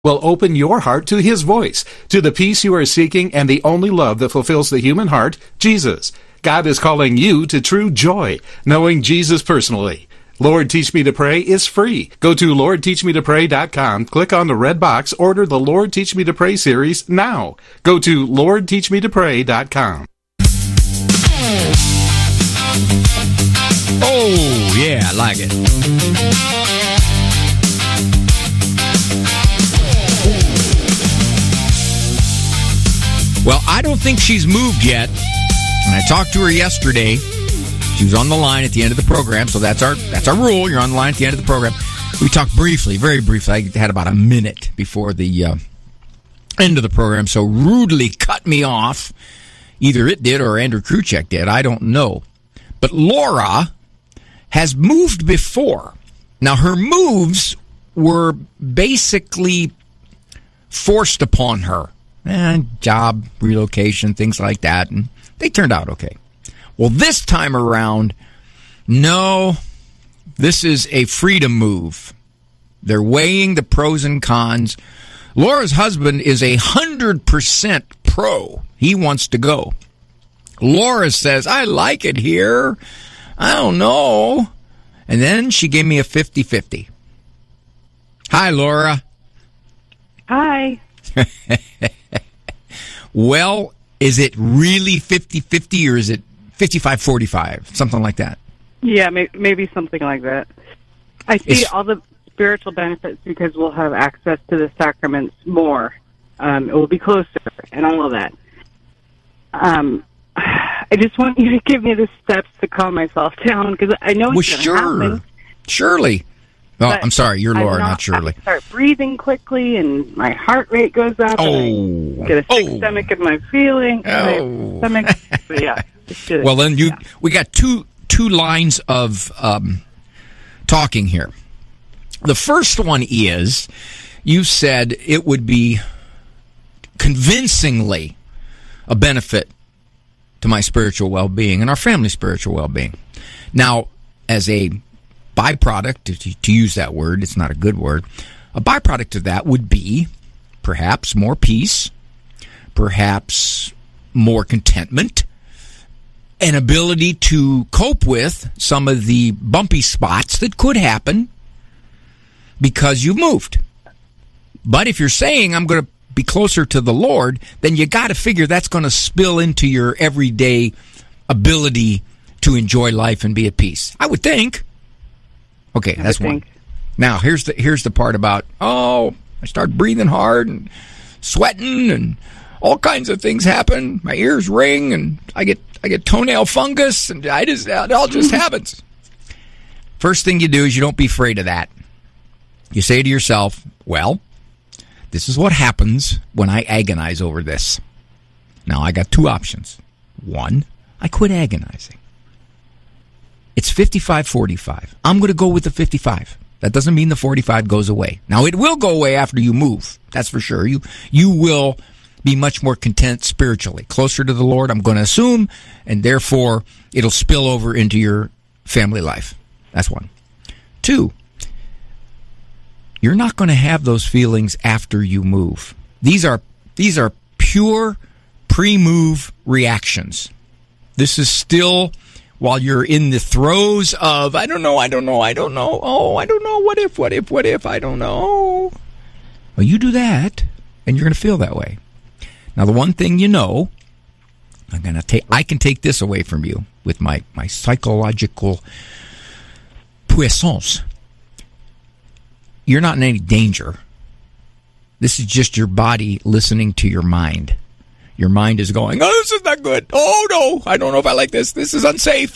will open your heart to His voice, to the peace you are seeking and the only love that fulfills the human heart, Jesus. God is calling you to true joy, knowing Jesus personally. Lord Teach Me to Pray is free. Go to LordTeachMeToPray.com, click on the red box, order the Lord Teach Me to Pray series now. Go to LordTeachMeToPray.com. Oh, yeah, I like it. Well, I don't think she's moved yet. And I talked to her yesterday. She was on the line at the end of the program, so that's our rule. You're on the line at the end of the program. We talked briefly, very briefly. I had about a minute before the end of the program, so rudely cut me off. Either it did or Andrew Kruchek did. I don't know. But Laura has moved before. Now, her moves were basically forced upon her. Job, relocation, things like that, and they turned out okay. Well, this time around, no, this is a freedom move. They're weighing the pros and cons. Laura's husband is 100% pro. He wants to go. Laura says, I like it here. I don't know. And then she gave me a 50-50. Hi, Laura. Hi. Well, is it really 50-50 or is it 55-45? Something like that. Yeah, maybe something like that. I see all the spiritual benefits because we'll have access to the sacraments more. It will be closer and all of that. I just want you to give me the steps to calm myself down because I know it's going to happen. Surely. Oh, I'm sorry, you're Laura, not Shirley. I start breathing quickly, and my heart rate goes up, and I get a sick stomach in my feeling. Stomach. But yeah. Well, then we got two lines of talking here. The first one is, you said it would be convincingly a benefit to my spiritual well-being and our family's spiritual well-being. Now, as a byproduct, to use that word, it's not a good word, a byproduct of that would be perhaps more peace, perhaps more contentment, an ability to cope with some of the bumpy spots that could happen because you've moved. But if you're saying I'm going to be closer to the Lord, then you got to figure that's going to spill into your everyday ability to enjoy life and be at peace. I would think. Okay, that's one. Now, here's the part about, I start breathing hard and sweating and all kinds of things happen. My ears ring and I get toenail fungus and it all just happens. First thing you do is you don't be afraid of that. You say to yourself, well, this is what happens when I agonize over this. Now, I got two options. One, I quit agonizing. It's 55-45. I'm going to go with the 55. That doesn't mean the 45 goes away. Now, it will go away after you move. That's for sure. You will be much more content spiritually, closer to the Lord, I'm going to assume, and therefore it'll spill over into your family life. That's one. Two, you're not going to have those feelings after you move. These are pure pre-move reactions. This is still while you're in the throes of, I don't know. Oh, I don't know. What if, I don't know. Well, you do that, and you're going to feel that way. Now, the one thing you know, I can take this away from you with my psychological puissance. You're not in any danger. This is just your body listening to your mind. Your mind is going, this is not good. Oh, no, I don't know if I like this. This is unsafe.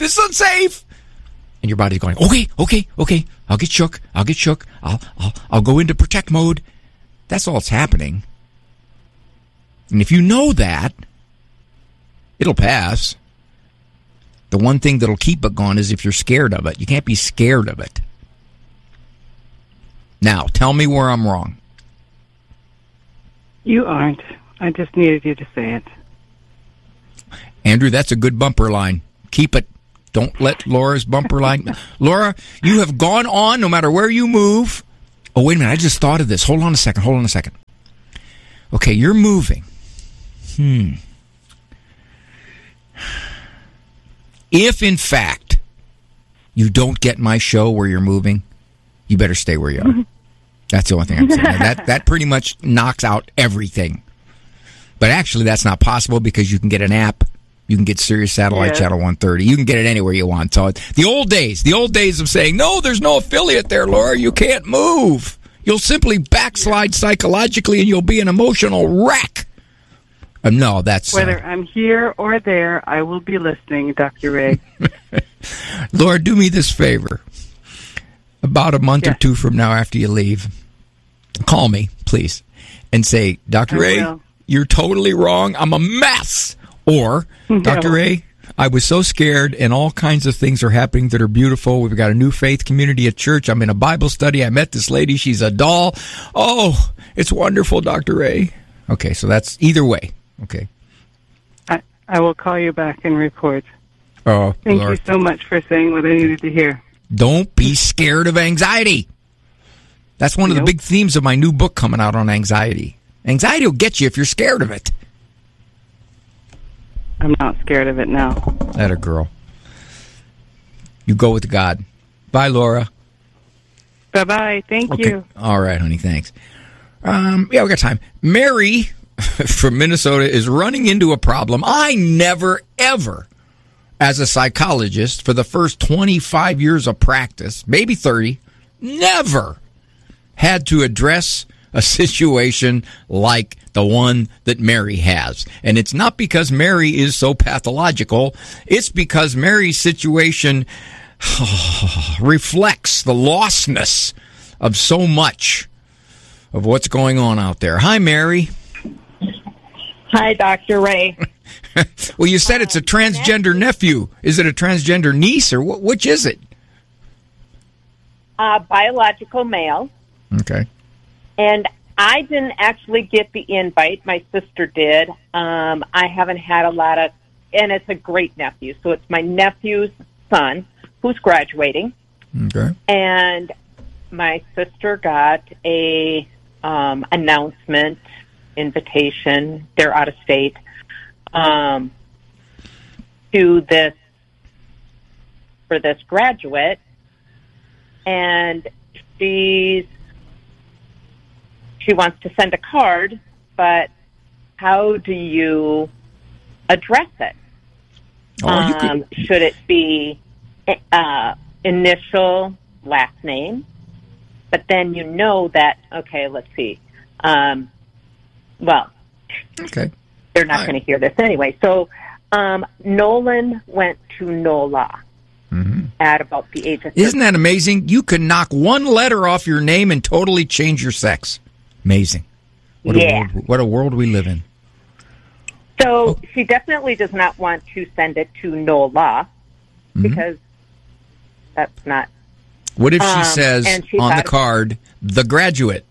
And your body's going, okay. I'll get shook. I'll go into protect mode. That's all that's happening. And if you know that, it'll pass. The one thing that'll keep it going is if you're scared of it. You can't be scared of it. Now, tell me where I'm wrong. You aren't. I just needed you to say it. Andrew, that's a good bumper line. Keep it. Don't let Laura's bumper line... Laura, you have gone on, no matter where you move, Oh, wait a minute. I just thought of this. Hold on a second. Okay, you're moving. If, in fact, you don't get my show where you're moving, you better stay where you are. That's the only thing I'm saying. That pretty much knocks out everything. But actually, that's not possible because you can get an app. You can get Sirius Satellite Channel 130. You can get it anywhere you want. So the old days of saying, no, there's no affiliate there, Laura. You can't move. You'll simply backslide psychologically and you'll be an emotional wreck. No, that's... Whether I'm here or there, I will be listening, Dr. Ray. Laura, do me this favor. About a month or two from now after you leave, call me, please, and say, Dr. Ray, you're totally wrong. I'm a mess. Or, Dr. Ray, I was so scared and all kinds of things are happening that are beautiful. We've got a new faith community at church. I'm in a Bible study. I met this lady. She's a doll. Oh, it's wonderful, Dr. Ray. Okay, so that's either way. Okay. I will call you back and report. Oh, Thank Lord. you so much for saying what I needed to hear. Don't be scared of anxiety. That's one of the big themes of my new book coming out on anxiety. Anxiety will get you if you're scared of it. I'm not scared of it now. That a girl. You go with God. Bye, Laura. Bye-bye. Thank you. All right, honey. Thanks. We got time. Mary from Minnesota is running into a problem. I never, ever, as a psychologist, for the first 25 years of practice, maybe 30, never had to address a situation like the one that Mary has. And it's not because Mary is so pathological. It's because Mary's situation reflects the lostness of so much of what's going on out there. Hi, Mary. Hi, Dr. Ray. Well, you said it's a transgender nephew. Is it a transgender niece, or which is it? Biological male. Okay. And I didn't actually get the invite. My sister did. I haven't had a lot of, and it's a great nephew. So it's my nephew's son who's graduating. Okay. And my sister got a announcement, invitation. They're out of state. To this, for this graduate, and she wants to send a card, but how do you address it? Should it be initial, last name? But then you know that, okay, let's see. Okay. They're not going to hear this anyway. So Nolan went to NOLA at about the age of 13. Isn't that amazing? You can knock one letter off your name and totally change your sex. Amazing. What a world we live in. So she definitely does not want to send it to NOLA because that's not. What if she says on the card, the graduate?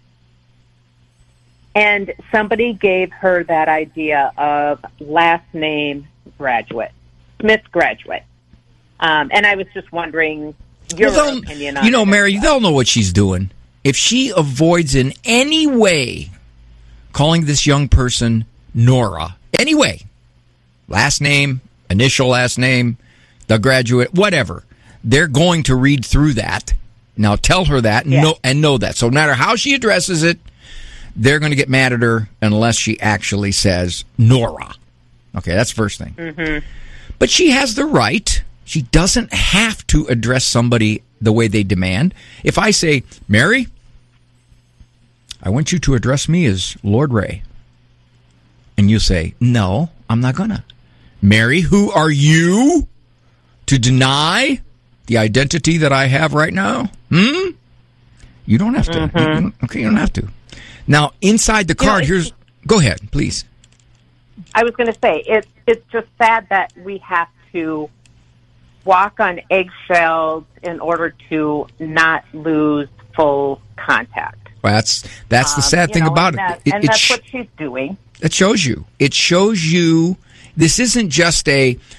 And somebody gave her that idea of last name graduate, Smith graduate. And I was just wondering your opinion on it. You know, Mary, they'll know what she's doing. If she avoids in any way calling this young person Nora, anyway, last name, initial last name, the graduate, whatever, they're going to read through that. Now tell her that and know that. So no matter how she addresses it, they're going to get mad at her unless she actually says Nora. Okay, that's the first thing. Mm-hmm. But she has the right. She doesn't have to address somebody the way they demand. If I say, Mary, I want you to address me as Lord Ray. And you say, no, I'm not going to. Mary, who are you to deny the identity that I have right now? You don't have to. You don't have to. Now, inside the card, here's... Go ahead, please. I was going to say, it's just sad that we have to walk on eggshells in order to not lose full contact. Well, that's the sad thing about it. And that's what she's doing. It shows you. It shows you this isn't just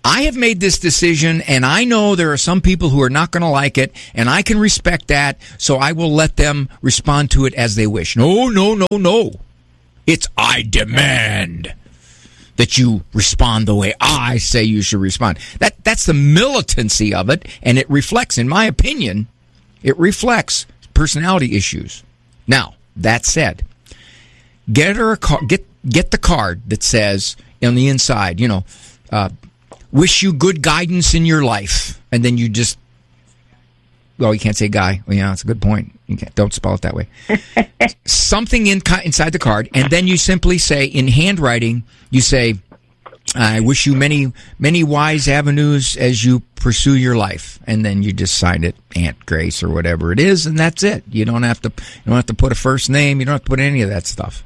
I have made this decision, and I know there are some people who are not going to like it, and I can respect that, so I will let them respond to it as they wish. No, no, no, no. It's I demand that you respond the way I say you should respond. That's the militancy of it, and it reflects, in my opinion, it reflects personality issues. Now, that said, get the card that says on the inside, wish you good guidance in your life, and then you just, well, you can't say guy. Well, yeah, that's a good point. Don't spell it that way. Something inside the card, and then you simply say, in handwriting, you say, I wish you many, many wise avenues as you pursue your life. And then you just sign it, Aunt Grace or whatever it is, and that's it. You don't have to put a first name. You don't have to put any of that stuff.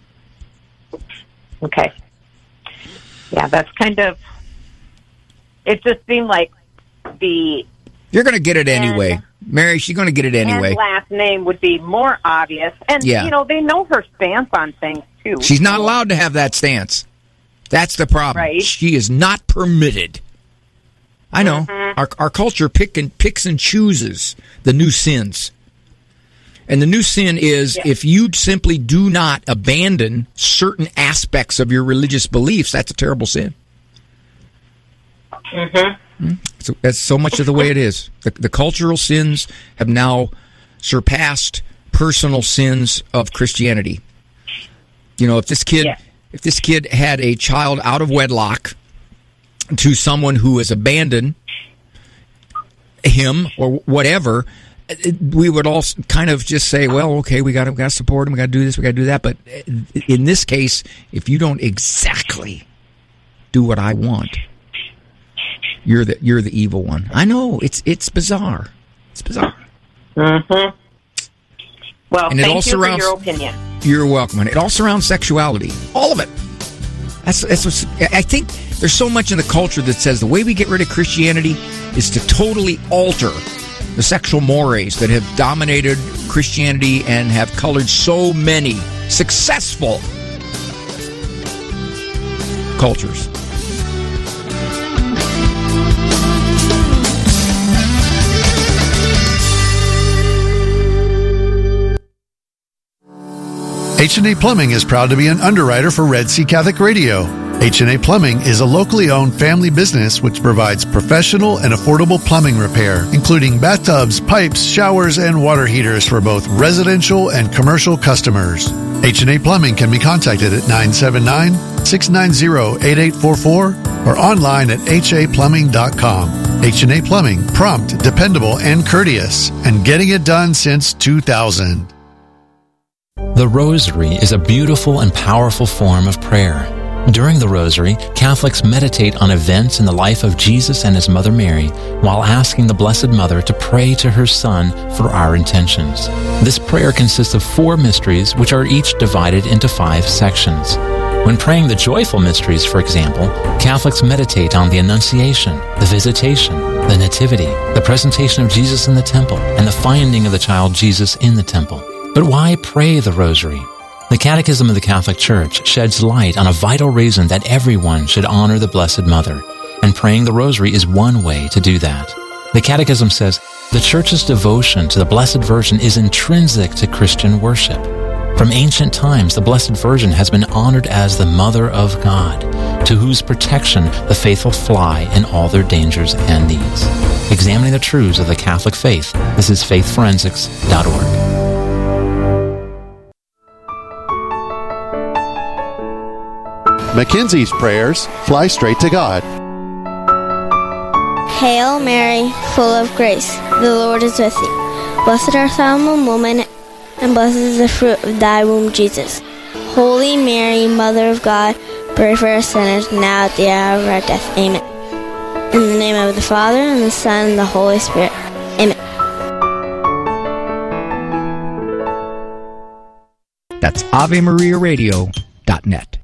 Okay. Yeah, that's kind of, it just seemed like you're going to get it anyway. Mary, she's going to get it anyway. And last name would be more obvious. And, they know her stance on things, too. She's not allowed to have that stance. That's the problem. Right. She is not permitted. I know. Mm-hmm. Our culture picks and chooses the new sins. And the new sin is if you simply do not abandon certain aspects of your religious beliefs, that's a terrible sin. Mm-hmm. So that's so much of the way it is. The cultural sins have now surpassed personal sins of Christianity. If this kid had a child out of wedlock to someone who has abandoned him or whatever, we would all kind of just say, well, okay, we got to support him, we got to do this, we got to do that. But in this case, if you don't exactly do what I want, you're the evil one. I know, it's bizarre. It's bizarre. Mm-hmm. Well, and thank you for your opinion. You're welcome. And it all surrounds sexuality. All of it. That's what I think. There's so much in the culture that says the way we get rid of Christianity is to totally alter the sexual mores that have dominated Christianity and have colored so many successful cultures. H&A Plumbing is proud to be an underwriter for Red Sea Catholic Radio. H&A Plumbing is a locally owned family business which provides professional and affordable plumbing repair, including bathtubs, pipes, showers, and water heaters for both residential and commercial customers. H&A Plumbing can be contacted at 979-690-8844 or online at haplumbing.com. H&A Plumbing, prompt, dependable, and courteous, and getting it done since 2000. The Rosary is a beautiful and powerful form of prayer. During the Rosary, Catholics meditate on events in the life of Jesus and His Mother Mary while asking the Blessed Mother to pray to her Son for our intentions. This prayer consists of 4 mysteries which are each divided into 5 sections. When praying the joyful mysteries, for example, Catholics meditate on the Annunciation, the Visitation, the Nativity, the presentation of Jesus in the temple, and the finding of the child Jesus in the temple. But why pray the Rosary? The Catechism of the Catholic Church sheds light on a vital reason that everyone should honor the Blessed Mother, and praying the Rosary is one way to do that. The Catechism says, the Church's devotion to the Blessed Virgin is intrinsic to Christian worship. From ancient times, the Blessed Virgin has been honored as the Mother of God, to whose protection the faithful fly in all their dangers and needs. Examining the truths of the Catholic faith, this is faithforensics.org. Mackenzie's prayers fly straight to God. Hail Mary, full of grace, the Lord is with thee. Blessed art thou among women, and blessed is the fruit of thy womb, Jesus. Holy Mary, Mother of God, pray for us sinners, now at the hour of our death. Amen. In the name of the Father, and the Son, and the Holy Spirit. Amen. That's AveMariaRadio.net.